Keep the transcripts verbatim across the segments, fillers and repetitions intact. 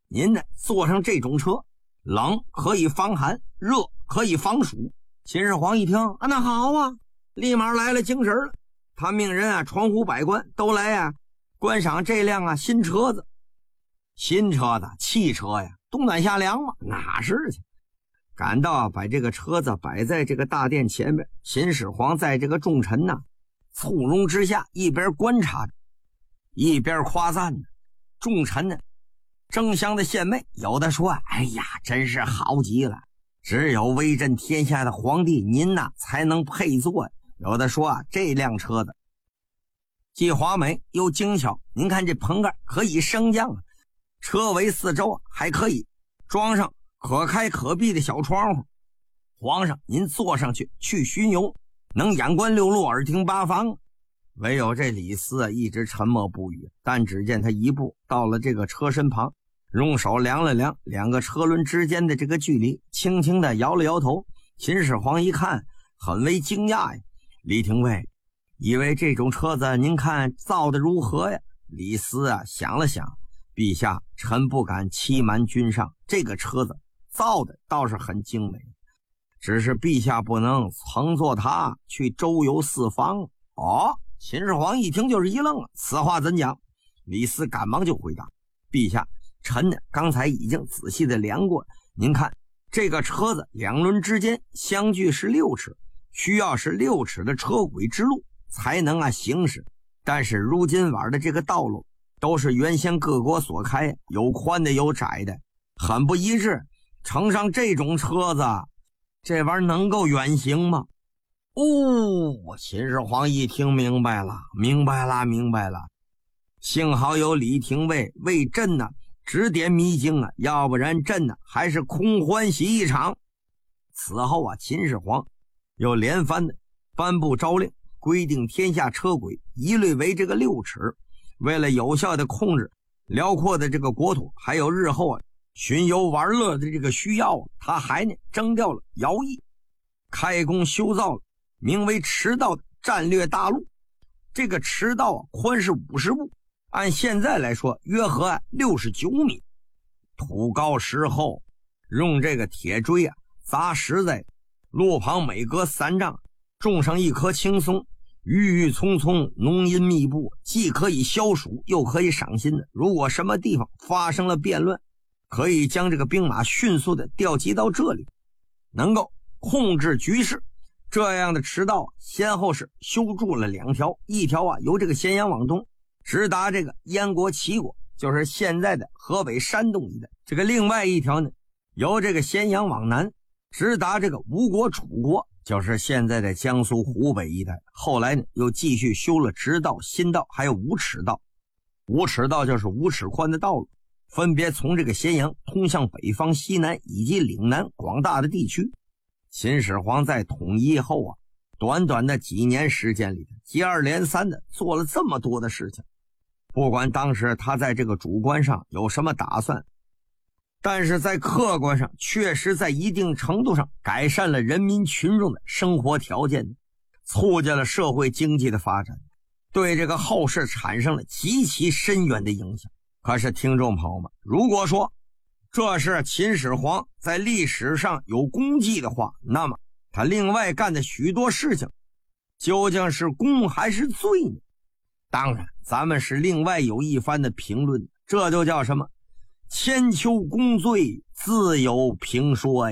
您呢坐上这种车，冷可以防寒，热可以防暑。秦始皇一听啊，那好啊，立马来了精神了。他命人啊传呼百官都来啊观赏这辆啊新车子。新车子汽车呀，冬暖夏凉嘛，哪是去？赶到把这个车子摆在这个大殿前面，秦始皇在这个众臣呐簇拥之下，一边观察着，一边夸赞呢。众臣呢争相的献媚，有的说哎呀真是好极了，只有威震天下的皇帝您呐才能配坐。有的说啊这辆车子既华美又精巧，您看这棚盖可以升降啊，车尾四周啊还可以装上可开可闭的小窗户，皇上您坐上去去巡游，能眼观六路，耳听八方。唯有这李斯啊一直沉默不语，但只见他一步到了这个车身旁，用手量了量两个车轮之间的这个距离，轻轻的摇了摇头。秦始皇一看很为惊讶呀，李廷尉，以为这种车子您看造的如何呀？李斯啊想了想，陛下，臣不敢欺瞒君上，这个车子造的倒是很精美，只是陛下不能乘坐它去周游四方。哦，秦始皇一听就是一愣啊，此话怎讲？李斯赶忙就回答，陛下，臣呢刚才已经仔细的量过，您看这个车子两轮之间相距是六尺，需要是六尺的车轨之路才能啊行驶，但是如今玩的这个道路都是原先各国所开，有宽的有窄的，很不一致，乘上这种车子这玩意儿能够远行吗？哦，秦始皇一听明白了明白了明白了，幸好有李廷尉为朕呢指点迷津啊，要不然朕呢还是空欢喜一场。此后啊，秦始皇又连番的颁布诏令，规定天下车轨一律为这个六尺。为了有效的控制辽阔的这个国土，还有日后啊巡游玩乐的这个需要啊，他还呢征调了徭役，开工修造了名为驰道的战略大路。这个驰道啊宽是五十步，按现在来说约合啊六十九米，土高石厚，用这个铁锥啊砸实在路旁，每隔三丈种上一棵青松，郁郁葱葱，浓荫密布，既可以消暑又可以赏心的。如果什么地方发生了变乱，可以将这个兵马迅速的调集到这里，能够控制局势。这样的驰道先后是修筑了两条，一条啊由这个咸阳往东直达这个燕国齐国，就是现在的河北山东一带，这个另外一条呢由这个咸阳往南直达这个吴国楚国，就是现在的江苏湖北一带。后来呢又继续修了直道、新道还有五尺道。五尺道就是五尺宽的道路，分别从这个咸阳通向北方、西南以及岭南广大的地区。秦始皇在统一后啊，短短的几年时间里接二连三的做了这么多的事情。不管当时他在这个主观上有什么打算，但是在客观上确实在一定程度上改善了人民群众的生活条件，促进了社会经济的发展，对这个后世产生了极其深远的影响。可是听众朋友们，如果说这是秦始皇在历史上有功绩的话，那么他另外干的许多事情究竟是功还是罪呢？当然咱们是另外有一番的评论，这就叫什么千秋功罪自有评说呀。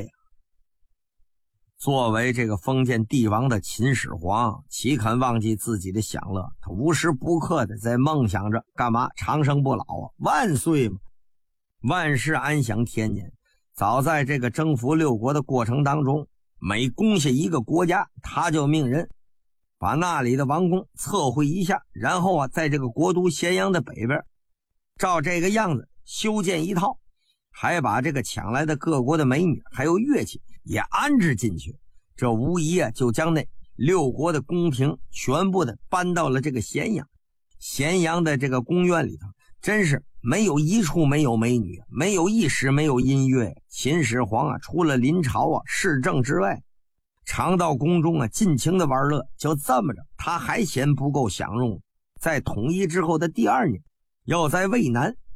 作为这个封建帝王的秦始皇，岂肯忘记自己的享乐？他无时不刻的在梦想着干嘛？长生不老啊，万岁嘛，万世安享天年。早在这个征服六国的过程当中，每攻下一个国家，他就命人把那里的王宫测绘一下，然后啊，在这个国都咸阳的北边照这个样子修建一套，还把这个抢来的各国的美女还有乐器也安置进去。这无疑啊，就将那六国的宫廷全部的搬到了这个咸阳。咸阳的这个宫苑里头，真是没有一处没有美女，没有一时没有音乐。秦始皇啊，除了临朝啊市政之外，常到宫中啊尽情的玩乐。就这么着，他还嫌不够享用，在统一之后的第二年，又在渭南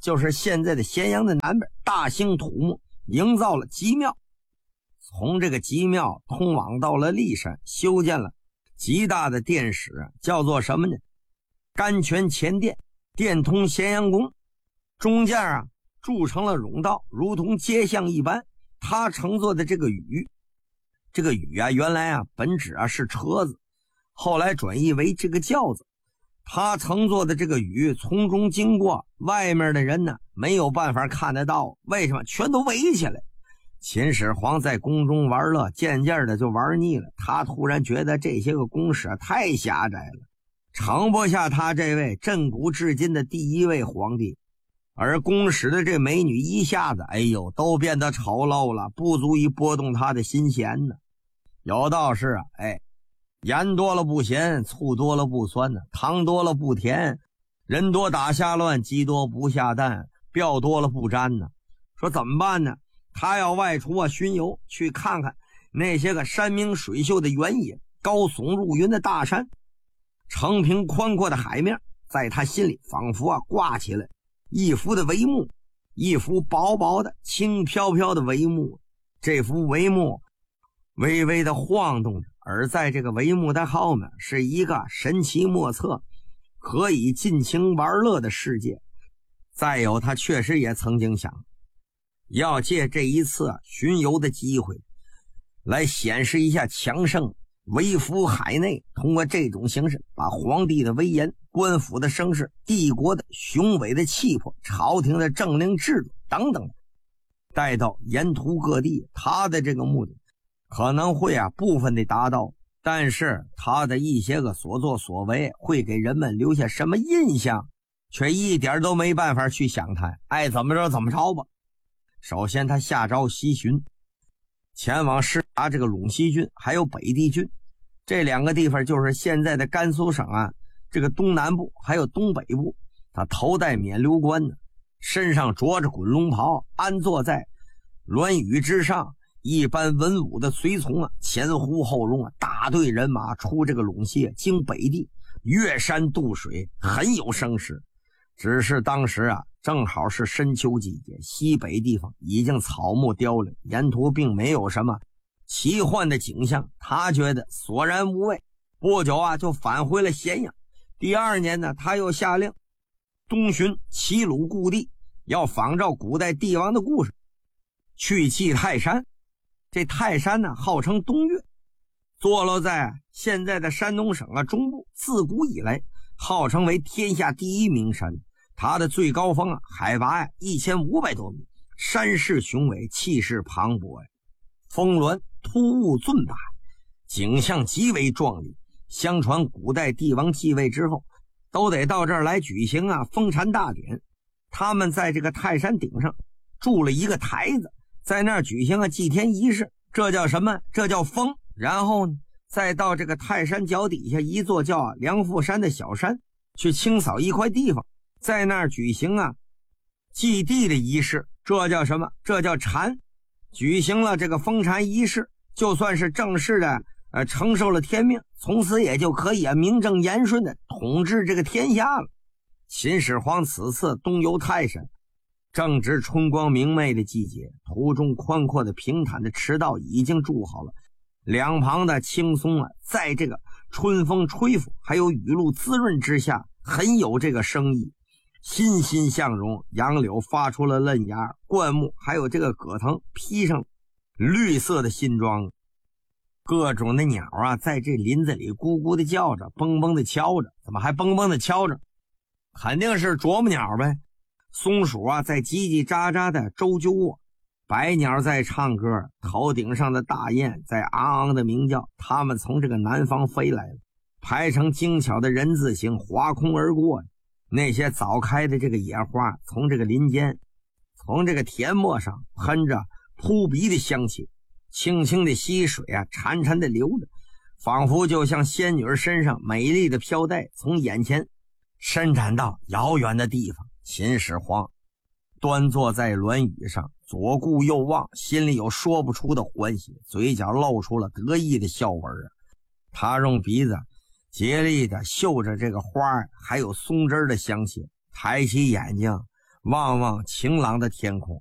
就是现在的咸阳的南边，大兴土木，营造了极庙。从这个极庙通往到了骊山，修建了极大的殿室，叫做什么呢？甘泉前殿，电通咸阳宫。中间啊筑成了甬道，如同街巷一般。他乘坐的这个雨，这个雨啊原来啊本指啊是车子，后来转译为这个轿子。他乘坐的这个雨从中经过，外面的人呢没有办法看得到，为什么？全都围起来。秦始皇在宫中玩乐，渐渐的就玩腻了，他突然觉得这些个宫室太狭窄了，盛不下他这位亘古至今的第一位皇帝。而宫室的这美女一下子，哎呦，都变得丑陋了，不足以拨动他的心弦呢。有道是啊，哎，盐多了不咸，醋多了不酸呢，糖多了不甜，人多打下乱，鸡多不下蛋，鳔多了不沾呢。说怎么办呢？他要外出啊巡游，去看看那些个山明水秀的原野，高耸入云的大山，成平宽阔的海面，在他心里仿佛啊挂起来一幅的帷幕，一幅薄薄的轻飘飘的帷幕。这幅帷幕微微的晃动着，而在这个帷幕的后面是一个神奇莫测可以尽情玩乐的世界。再有，他确实也曾经想要借这一次巡游的机会来显示一下强盛，微服海内，通过这种形式把皇帝的威严、官府的声势、帝国的雄伟的气魄、朝廷的政令制度等等带到沿途各地。他的这个目的可能会啊部分的达到，但是他的一些个所作所为会给人们留下什么印象，却一点都没办法去想他，爱怎么着怎么着吧。首先他下诏西巡，前往视察这个陇西郡还有北地郡，这两个地方就是现在的甘肃省啊，这个东南部还有东北部。他头戴冕旒冠呢，身上着着滚龙袍，安坐在銮舆之上，一般文武的随从啊前呼后拥啊，大队人马出这个陇西，经北地，越山渡水，很有声势。只是当时啊正好是深秋季节，西北地方已经草木凋零，沿途并没有什么奇幻的景象，他觉得索然无味。不久啊就返回了咸阳。第二年呢，他又下令东巡齐鲁故地，要仿照古代帝王的故事，去讫泰山。这泰山呢号称东岳，坐落在现在的山东省啊中部，自古以来号称为天下第一名山。它的最高峰啊海拔呀一千五百多米，山势雄伟，气势磅礴呀，峰峦突兀峻拔，景象极为壮丽。相传古代帝王继位之后都得到这儿来举行啊封禅大典，他们在这个泰山顶上筑了一个台子，在那儿举行啊祭天仪式，这叫什么？这叫封。然后呢再到这个泰山脚底下一座叫梁父山的小山，去清扫一块地方，在那儿举行啊祭地的仪式，这叫什么？这叫禅。举行了这个封禅仪式，就算是正式的呃承受了天命，从此也就可以啊名正言顺的统治这个天下了。秦始皇此次东游泰山，正值春光明媚的季节，途中宽阔的平坦的驰道已经筑好了，两旁的青松啊，在这个春风吹拂还有雨露滋润之下，很有这个生意，欣欣向荣。杨柳发出了嫩芽，灌木还有这个葛藤披上绿色的新装，各种的鸟啊在这林子里咕咕的叫着，蹦蹦的敲着。怎么还蹦蹦的敲着？肯定是啄木鸟呗。松鼠啊在叽叽喳喳的周啾啊，白鸟在唱歌，头顶上的大雁在昂昂的鸣叫。它们从这个南方飞来了，排成精巧的人字形划空而过。那些早开的这个野花从这个林间，从这个田陌上喷着扑鼻的香气，清清的溪水啊潺潺的流着，仿佛就像仙女身上美丽的飘带从眼前伸展到遥远的地方。秦始皇端坐在銮舆上，左顾右望，心里有说不出的欢喜，嘴角露出了得意的笑纹啊。他用鼻子竭力的嗅着这个花还有松枝的香气，抬起眼睛望望晴朗的天空。